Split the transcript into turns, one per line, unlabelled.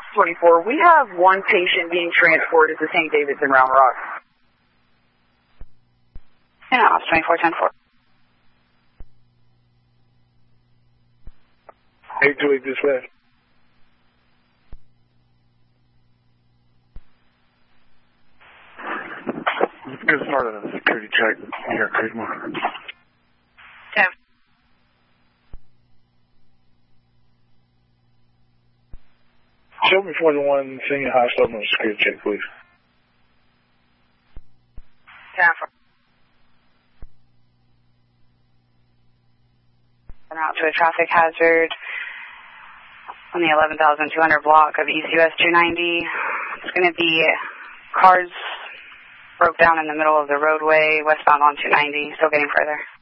24, we have one patient being transported to St. David's in Round Rock.
And ops 24-10-4.
828 dispatch. Get started on a security check here at Creekmore.
10.
Show me 41 Senior High Suburban security check, please.
10-4. And out to a traffic hazard on the 11,200 block of East US 290. It's going to be cars broke down in the middle of the roadway, westbound on 290, still getting further.